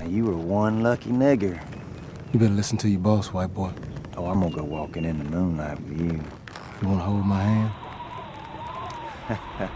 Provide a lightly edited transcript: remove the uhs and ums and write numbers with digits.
Now, you were one lucky nigger. You better listen to your boss, white boy. Oh, I'm gonna go walking in the moonlight with you. You wanna hold my hand?